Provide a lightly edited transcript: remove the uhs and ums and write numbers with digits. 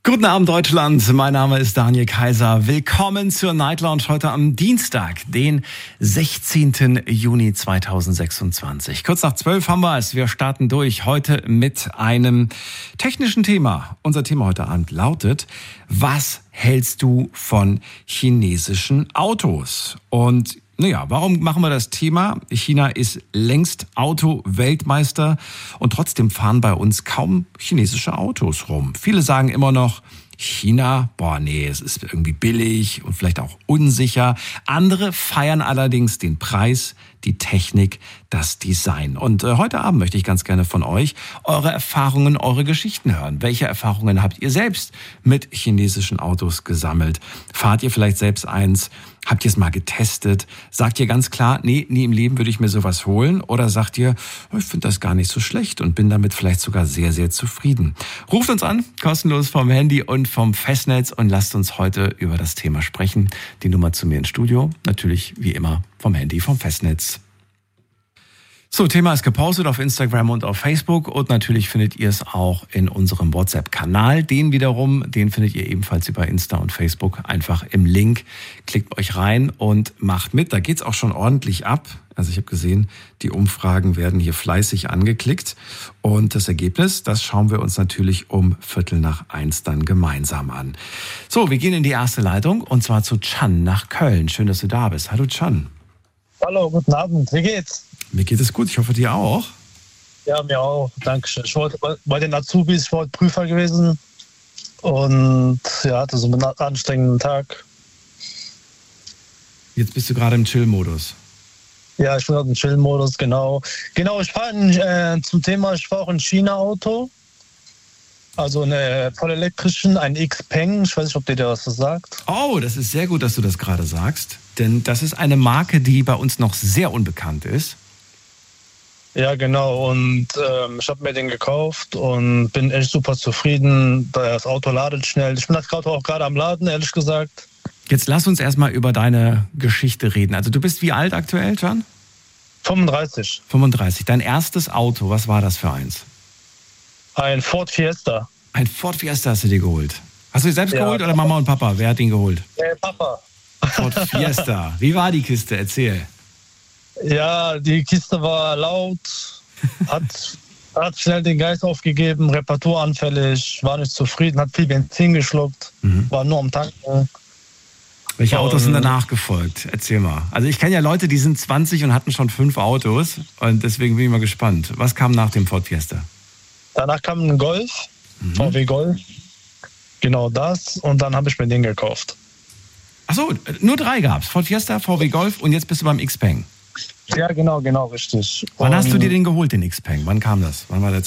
Guten Abend Deutschland, mein Name ist Daniel Kaiser. Willkommen zur Night Lounge heute am Dienstag, den 16. Juni 2026. Kurz nach 12 haben wir es. Wir starten durch heute mit einem technischen Thema. Unser Thema heute Abend lautet: Was hältst du von chinesischen Autos? Und naja, warum machen wir das Thema? China ist längst Auto-Weltmeister und trotzdem fahren bei uns kaum chinesische Autos rum. Viele sagen immer noch, China, es ist irgendwie billig und vielleicht auch unsicher. Andere feiern allerdings den Preis, die Technik, das Design. Und heute Abend möchte ich ganz gerne von euch eure Erfahrungen, eure Geschichten hören. Welche Erfahrungen habt ihr selbst mit chinesischen Autos gesammelt? Fahrt ihr vielleicht selbst eins? Habt ihr es mal getestet? Sagt ihr ganz klar, nee, nie im Leben würde ich mir sowas holen? Oder sagt ihr, ich finde das gar nicht so schlecht und bin damit vielleicht sogar sehr, sehr zufrieden? Ruft uns an, kostenlos vom Handy und vom Festnetz, und lasst uns heute über das Thema sprechen. Die Nummer zu mir ins Studio, natürlich wie immer vom Handy, vom Festnetz. So, Thema ist gepostet auf Instagram und auf Facebook, und natürlich findet ihr es auch in unserem WhatsApp-Kanal. Den findet ihr ebenfalls über Insta und Facebook. Einfach im Link, klickt euch rein und macht mit. Da geht's auch schon ordentlich ab. Also ich habe gesehen, die Umfragen werden hier fleißig angeklickt. Und das Ergebnis, das schauen wir uns natürlich um 12:45 dann gemeinsam an. So, wir gehen in die erste Leitung, und zwar zu Can nach Köln. Schön, dass du da bist. Hallo Can. Hallo, guten Abend. Wie geht's? Mir geht es gut. Ich hoffe, dir auch. Ja, mir auch. Dankeschön. Ich wollte bei den Azubis, ich war heute Prüfer gewesen und hatte so einen anstrengenden Tag. Jetzt bist du gerade im Chill-Modus. Ja, ich bin gerade im Chill-Modus, genau. Genau, ich fahre zum Thema, ich fahre auch ein China-Auto. Also einen voll elektrischen, ein Xpeng. Ich weiß nicht, ob dir was sagt. Oh, das ist sehr gut, dass du das gerade sagst. Denn das ist eine Marke, die bei uns noch sehr unbekannt ist. Ja, genau. Und ich habe mir den gekauft und bin echt super zufrieden. Das Auto ladet schnell. Ich bin das Auto auch gerade am Laden, ehrlich gesagt. Jetzt lass uns erstmal über deine Geschichte reden. Also du bist wie alt aktuell, Can? 35. 35. Dein erstes Auto, was war das für eins? Ein Ford Fiesta. Ein Ford Fiesta hast du dir geholt. Hast du ihn selbst geholt oder Mama und Papa? Wer hat ihn geholt? Papa. Ford Fiesta. Wie war die Kiste? Erzähl. Ja, die Kiste war laut, hat schnell den Geist aufgegeben, reparaturanfällig, war nicht zufrieden, hat viel Benzin geschluckt, war nur am Tanken. Welche Autos sind danach gefolgt? Erzähl mal. Also ich kenne ja Leute, die sind 20 und hatten schon 5 Autos, und deswegen bin ich mal gespannt. Was kam nach dem Ford Fiesta? Danach kam ein Golf, VW Golf, genau das, und dann habe ich mir den gekauft. Ach so, nur 3 gab's. Ford Fiesta, VW Golf, und jetzt bist du beim Xpeng. Ja, genau, richtig. Wann hast du dir den geholt, den Xpeng? Wann kam das? Wann war der